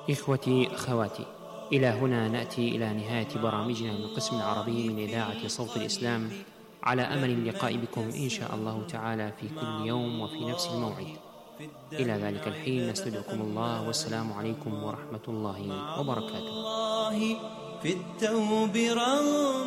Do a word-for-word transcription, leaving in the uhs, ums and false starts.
إخوتي أخواتي، إلى هنا نأتي إلى نهاية برامجنا من القسم العربي من إذاعة صوت الإسلام، على أمل اللقاء بكم إن شاء الله تعالى في كل يوم وفي نفس الموعد. إلى ذلك الحين نستودعكم الله، والسلام عليكم ورحمة الله وبركاته. في التوب رغم